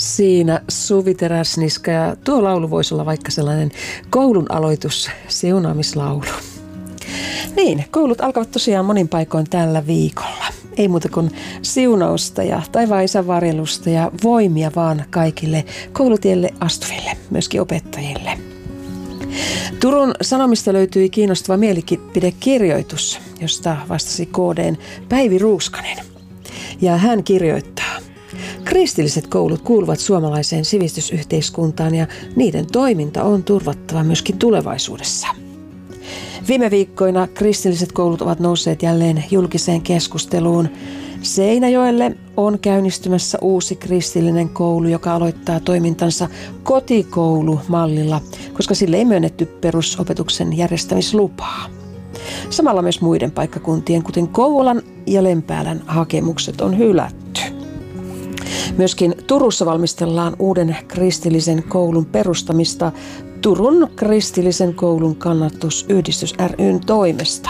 Siinä Suvi Teräsniska, ja tuo laulu voisi olla vaikka sellainen koulun aloitus, siunaamislaulu. Niin, koulut alkavat tosiaan monin paikoin tällä viikolla. Ei muuta kuin siunausta ja taivaan isän varjelusta ja voimia vaan kaikille koulutielle astuville, myöskin opettajille. Turun Sanomista löytyi kiinnostava mielipidekirjoitus, josta vastasi KD:n Päivi Ruuskanen. Ja hän kirjoittaa: kristilliset koulut kuuluvat suomalaiseen sivistysyhteiskuntaan ja niiden toiminta on turvattava myöskin tulevaisuudessa. Viime viikkoina kristilliset koulut ovat nousseet jälleen julkiseen keskusteluun. Seinäjoelle on käynnistymässä uusi kristillinen koulu, joka aloittaa toimintansa kotikoulumallilla, koska sille ei myönnetty perusopetuksen järjestämislupaa. Samalla myös muiden paikkakuntien, kuten Kouvolan ja Lempäälän, hakemukset on hylätty. Myöskin Turussa valmistellaan uuden kristillisen koulun perustamista Turun kristillisen koulun kannatusyhdistys ry:n toimesta.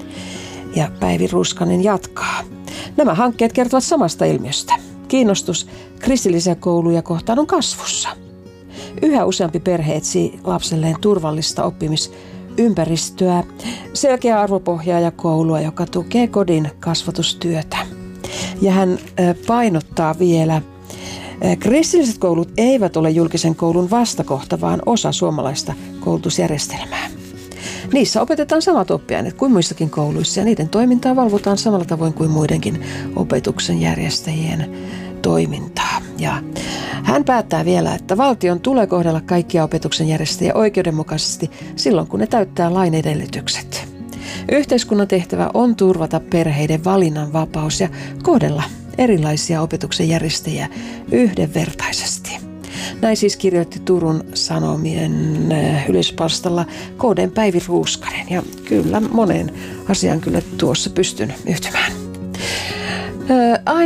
Ja Päivi Ruuskanen jatkaa: nämä hankkeet kertovat samasta ilmiöstä. Kiinnostus kristillisiä kouluja kohtaan on kasvussa. Yhä useampi perhe etsii lapselleen turvallista oppimisympäristöä, selkeää arvopohjaa ja koulua, joka tukee kodin kasvatustyötä. Ja hän painottaa vielä: kristilliset koulut eivät ole julkisen koulun vastakohta, vaan osa suomalaista koulutusjärjestelmää. Niissä opetetaan samat oppiaineet kuin muissakin kouluissa ja niiden toimintaa valvotaan samalla tavoin kuin muidenkin opetuksen järjestäjien toimintaa. Ja hän päättää vielä, että valtion tulee kohdella kaikkia opetuksen järjestäjiä oikeudenmukaisesti silloin, kun ne täyttää lain edellytykset. Yhteiskunnan tehtävä on turvata perheiden valinnanvapaus ja kohdella erilaisia opetuksen järjestäjiä yhdenvertaisesti. Näin siis kirjoitti Turun Sanomien yleispalstalla KD:n Päivi Ruuskanen, ja kyllä moneen asiaan kyllä tuossa pystyn yhtymään.